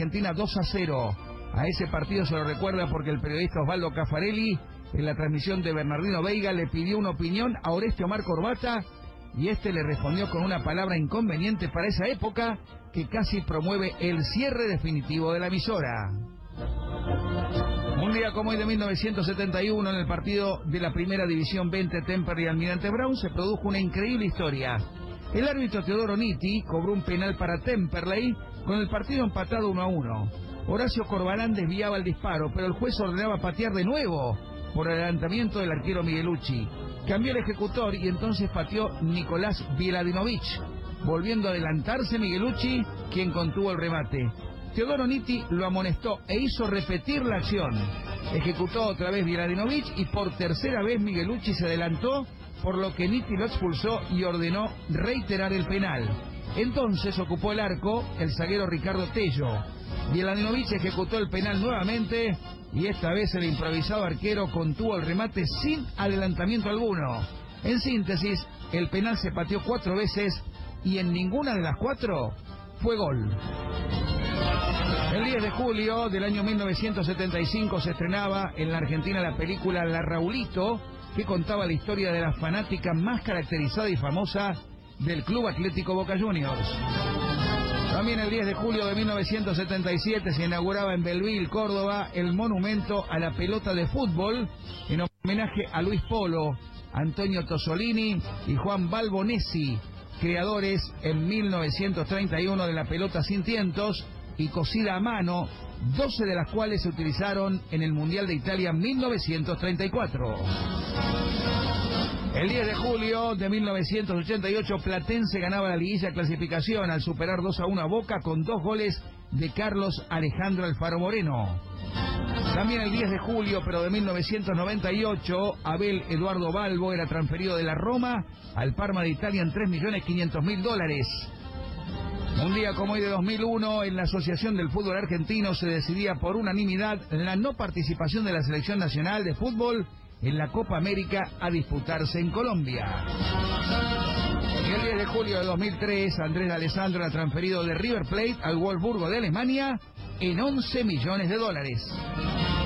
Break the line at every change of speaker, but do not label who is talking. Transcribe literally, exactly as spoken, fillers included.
Argentina dos a cero. A ese partido se lo recuerda porque el periodista Osvaldo Caffarelli, en la transmisión de Bernardino Veiga, le pidió una opinión a Oreste Omar Corbata y este le respondió con una palabra inconveniente para esa época que casi promueve el cierre definitivo de la emisora. Un día como hoy de mil novecientos setenta y uno, en el partido de la Primera División B entre Temperley y Almirante Brown, se produjo una increíble historia. El árbitro Teodoro Nitti cobró un penal para Temperley con el partido empatado uno a uno. Horacio Corbalán desviaba el disparo, pero el juez ordenaba patear de nuevo por adelantamiento del arquero Miguelucci. Cambió el ejecutor y entonces pateó Nicolás Bieladinovich, volviendo a adelantarse Miguelucci, quien contuvo el remate. Teodoro Nitti lo amonestó e hizo repetir la acción. Ejecutó otra vez Bieladinovich y por tercera vez Miguelucci se adelantó, por lo que Nitti lo expulsó y ordenó reiterar el penal. Entonces ocupó el arco el zaguero Ricardo Tello. Bieladinovich ejecutó el penal nuevamente y esta vez el improvisado arquero contuvo el remate sin adelantamiento alguno. En síntesis, el penal se pateó cuatro veces y en ninguna de las cuatro fue gol. El diez de julio del año mil novecientos setenta y cinco se estrenaba en la Argentina la película La Raulito, que contaba la historia de la fanática más caracterizada y famosa del Club Atlético Boca Juniors. También el diez de julio de mil novecientos setenta y siete se inauguraba en Belville, Córdoba, el monumento a la pelota de fútbol en homenaje a Luis Polo, Antonio Tosolini y Juan Balbonesi, creadores en mil novecientos treinta y uno de la pelota sin tientos y cosida a mano, doce de las cuales se utilizaron en el Mundial de Italia mil novecientos treinta y cuatro. El diez de julio de mil novecientos ochenta y ocho, Platense ganaba la liguilla clasificación al superar dos a uno a Boca con dos goles de Carlos Alejandro Alfaro Moreno. También el diez de julio, pero de mil novecientos noventa y ocho, Abel Eduardo Balbo era transferido de la Roma al Parma de Italia en tres millones quinientos mil dólares. Un día como hoy de dos mil uno, en la Asociación del Fútbol Argentino se decidía por unanimidad la no participación de la Selección Nacional de Fútbol en la Copa América a disputarse en Colombia. Y el diez de julio de dos mil tres, Andrés D'Alessandro era transferido de River Plate al Wolfsburgo de Alemania en once millones de dólares.